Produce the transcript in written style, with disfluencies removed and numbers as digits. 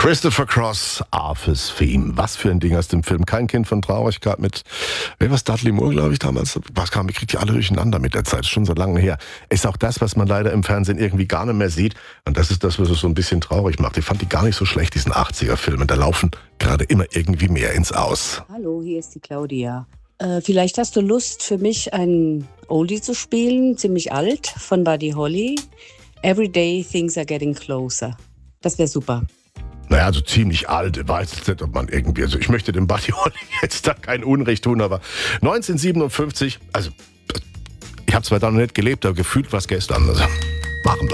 Christopher Cross, Arthur's Theme. Was für ein Ding aus dem Film. Kein Kind von Traurigkeit mit, wer war Dudley Moore, glaube ich, damals. Was kam, ich krieg die alle durcheinander mit der Zeit. Schon so lange her. Ist auch das, was man leider im Fernsehen irgendwie gar nicht mehr sieht. Und das ist das, was es so ein bisschen traurig macht. Ich fand die gar nicht so schlecht, diesen 80er-Filme. Da laufen gerade immer irgendwie mehr ins Aus. Hallo, hier ist die Claudia. Vielleicht hast du Lust für mich ein Oldie zu spielen, ziemlich alt, von Buddy Holly. Every day things are getting closer. Das wäre super. Naja, so ziemlich alt, weiß jetzt nicht, ob man irgendwie, also ich möchte dem Buddy Holly jetzt da kein Unrecht tun, aber 1957, also ich habe zwar da noch nicht gelebt, aber gefühlt war es gestern, also machen wir.